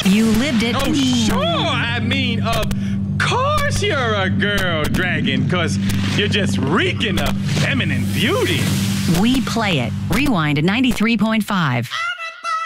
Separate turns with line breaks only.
You lived it.
Oh, sure. I mean, of course you're a girl dragon, because you're just reeking of feminine beauty.
We play it. Rewind to 93.5.